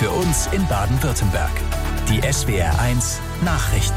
für uns in Baden-Württemberg. Die SWR1 Nachrichten.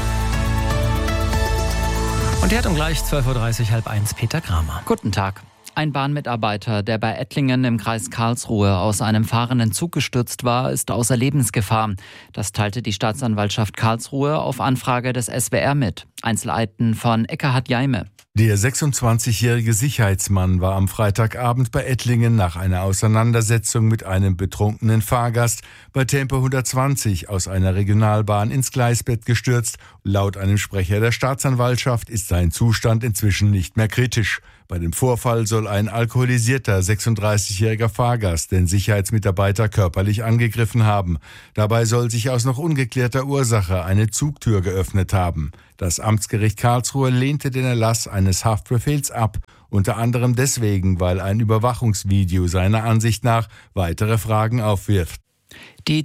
Und die hat um gleich 12.30 Uhr, 12:30 Peter Kramer. Guten Tag. Ein Bahnmitarbeiter, der bei Ettlingen im Kreis Karlsruhe aus einem fahrenden Zug gestürzt war, ist außer Lebensgefahr. Das teilte die Staatsanwaltschaft Karlsruhe auf Anfrage des SWR mit. Einzelheiten von Eckhard Jaime. Der 26-jährige Sicherheitsmann war am Freitagabend bei Ettlingen nach einer Auseinandersetzung mit einem betrunkenen Fahrgast bei Tempo 120 aus einer Regionalbahn ins Gleisbett gestürzt. Laut einem Sprecher der Staatsanwaltschaft ist sein Zustand inzwischen nicht mehr kritisch. Bei dem Vorfall soll ein alkoholisierter 36-jähriger Fahrgast den Sicherheitsmitarbeiter körperlich angegriffen haben. Dabei soll sich aus noch ungeklärter Ursache eine Zugtür geöffnet haben. Das Amtsgericht Karlsruhe lehnte den Erlass eines Haftbefehls ab, unter anderem deswegen, weil ein Überwachungsvideo seiner Ansicht nach weitere Fragen aufwirft. Die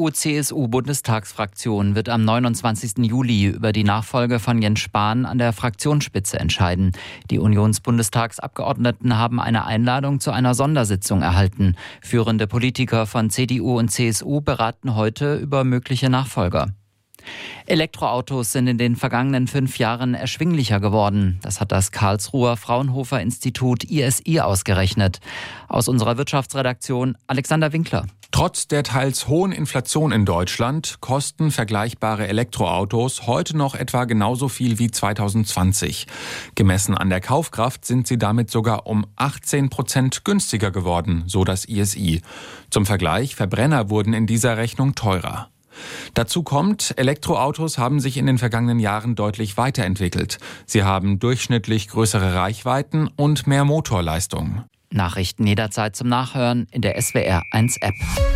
CDU-CSU-Bundestagsfraktion wird am 29. Juli über die Nachfolge von Jens Spahn an der Fraktionsspitze entscheiden. Die Unionsbundestagsabgeordneten haben eine Einladung zu einer Sondersitzung erhalten. Führende Politiker von CDU und CSU beraten heute über mögliche Nachfolger. Elektroautos sind in den vergangenen 5 Jahren erschwinglicher geworden. Das hat das Karlsruher Fraunhofer Institut ISI ausgerechnet. Aus unserer Wirtschaftsredaktion Alexander Winkler. Trotz der teils hohen Inflation in Deutschland kosten vergleichbare Elektroautos heute noch etwa genauso viel wie 2020. Gemessen an der Kaufkraft sind sie damit sogar um 18% günstiger geworden, so das ISI. Zum Vergleich, Verbrenner wurden in dieser Rechnung teurer. Dazu kommt, Elektroautos haben sich in den vergangenen Jahren deutlich weiterentwickelt. Sie haben durchschnittlich größere Reichweiten und mehr Motorleistung. Nachrichten jederzeit zum Nachhören in der SWR1-App.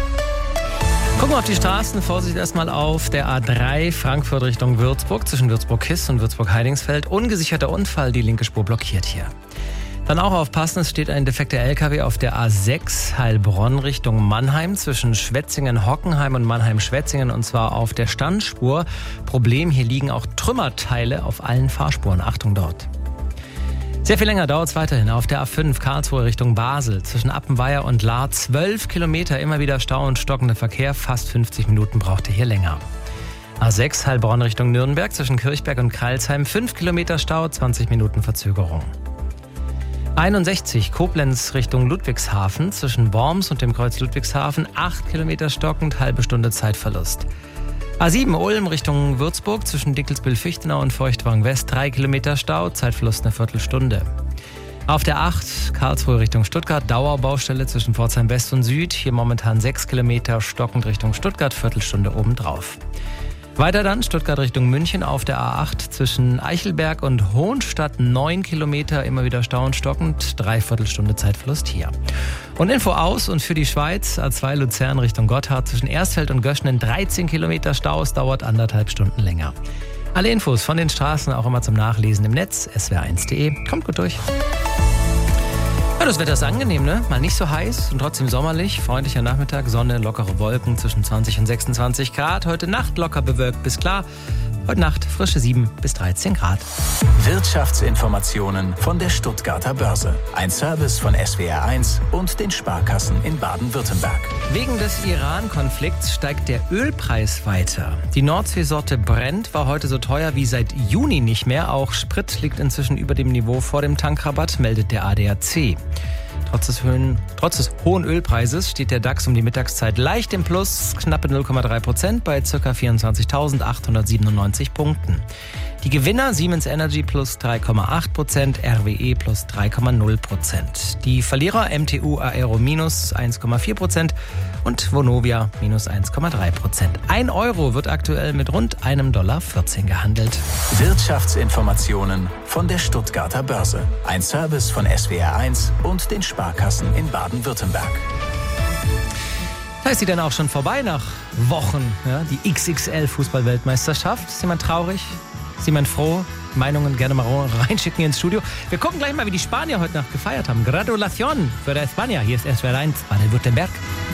Gucken wir auf die Straßen. Vorsicht erstmal auf der A3 Frankfurt Richtung Würzburg, zwischen Würzburg-Kiss und Würzburg-Heidingsfeld. Ungesicherter Unfall, die linke Spur blockiert hier. Dann auch aufpassen, es steht ein defekter LKW auf der A6 Heilbronn Richtung Mannheim zwischen Schwetzingen-Hockenheim und Mannheim-Schwetzingen, und zwar auf der Standspur. Problem, hier liegen auch Trümmerteile auf allen Fahrspuren. Achtung dort. Sehr viel länger dauert es weiterhin auf der A5 Karlsruhe Richtung Basel zwischen Appenweier und Lahr. 12 Kilometer, immer wieder Stau und stockender Verkehr. Fast 50 Minuten braucht ihr hier länger. A6 Heilbronn Richtung Nürnberg zwischen Kirchberg und Crailsheim. 5 Kilometer Stau, 20 Minuten Verzögerung. 61 Koblenz Richtung Ludwigshafen zwischen Worms und dem Kreuz Ludwigshafen. 8 Kilometer stockend, halbe Stunde Zeitverlust. A7 Ulm Richtung Würzburg zwischen Dickelsbühl-Fichtenau und Feuchtwagen West. 3 Kilometer Stau, Zeitverlust eine Viertelstunde. Auf der 8 Karlsruhe Richtung Stuttgart, Dauerbaustelle zwischen Pforzheim West und Süd. Hier momentan 6 Kilometer stockend Richtung Stuttgart, Viertelstunde obendrauf. Weiter dann Stuttgart Richtung München auf der A8 zwischen Eichelberg und Hohenstadt. 9 Kilometer, immer wieder Stau und stockend, Dreiviertelstunde Zeitverlust hier. Und Info aus und für die Schweiz, A2 Luzern Richtung Gotthard zwischen Erstfeld und Göschnen. 13 Kilometer Stau, es dauert 1,5 Stunden länger. Alle Infos von den Straßen auch immer zum Nachlesen im Netz, swr1.de. Kommt gut durch. Ja, das Wetter ist angenehm, ne? Mal nicht so heiß und trotzdem sommerlich. Freundlicher Nachmittag, Sonne, lockere Wolken zwischen 20 und 26 Grad. Heute Nacht locker bewölkt bis klar. Heute Nacht frische 7 bis 13 Grad. Wirtschaftsinformationen von der Stuttgarter Börse. Ein Service von SWR1 und den Sparkassen in Baden-Württemberg. Wegen des Iran-Konflikts steigt der Ölpreis weiter. Die Nordseesorte Brent war heute so teuer wie seit Juni nicht mehr. Auch Sprit liegt inzwischen über dem Niveau vor dem Tankrabatt, meldet der ADAC. Trotz des hohen Ölpreises steht der DAX um die Mittagszeit leicht im Plus, knappe 0,3% bei ca. 24.897 Punkten. Die Gewinner Siemens Energy plus 3,8%, RWE plus 3,0%. Die Verlierer MTU Aero minus 1,4% und Vonovia minus 1,3%. 1 Euro wird aktuell mit rund $1,14 gehandelt. Wirtschaftsinformationen von der Stuttgarter Börse. Ein Service von SWR1 und den Sparkassen in Baden-Württemberg. Da ist sie dann auch schon vorbei nach Wochen. Ja, die XXL-Fußball-Weltmeisterschaft. Ist jemand traurig? Ist jemand froh? Meinungen gerne mal reinschicken ins Studio. Wir gucken gleich mal, wie die Spanier heute Nacht gefeiert haben. Gratulation für España. Hier ist SWR1 Baden-Württemberg.